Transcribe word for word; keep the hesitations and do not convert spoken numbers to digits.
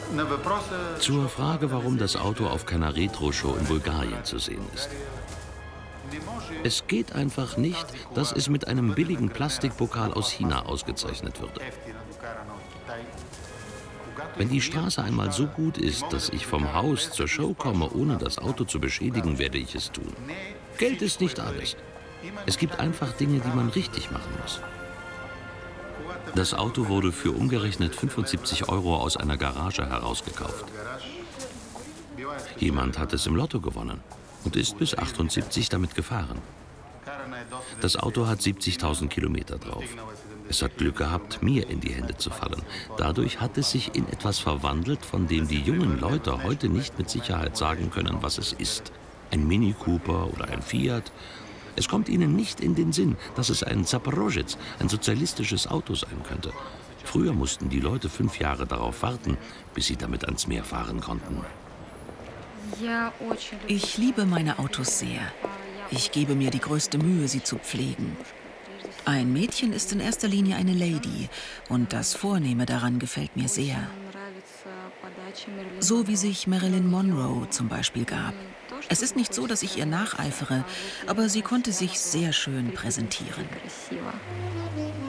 Zur Frage, warum das Auto auf keiner Retro-Show in Bulgarien zu sehen ist. Es geht einfach nicht, dass es mit einem billigen Plastikpokal aus China ausgezeichnet würde. Wenn die Straße einmal so gut ist, dass ich vom Haus zur Show komme, ohne das Auto zu beschädigen, werde ich es tun. Geld ist nicht alles. Es gibt einfach Dinge, die man richtig machen muss. Das Auto wurde für umgerechnet fünfundsiebzig Euro aus einer Garage herausgekauft. Jemand hat es im Lotto gewonnen und ist bis achtundsiebzig damit gefahren. Das Auto hat siebzigtausend Kilometer drauf. Es hat Glück gehabt, mir in die Hände zu fallen. Dadurch hat es sich in etwas verwandelt, von dem die jungen Leute heute nicht mit Sicherheit sagen können, was es ist. Ein Mini Cooper oder ein Fiat. Es kommt ihnen nicht in den Sinn, dass es ein Zaporožec, ein sozialistisches Auto sein könnte. Früher mussten die Leute fünf Jahre darauf warten, bis sie damit ans Meer fahren konnten. Ich liebe meine Autos sehr. Ich gebe mir die größte Mühe, sie zu pflegen. Ein Mädchen ist in erster Linie eine Lady und das Vornehme daran gefällt mir sehr. So wie sich Marilyn Monroe zum Beispiel gab. Es ist nicht so, dass ich ihr nacheifere, aber sie konnte sich sehr schön präsentieren.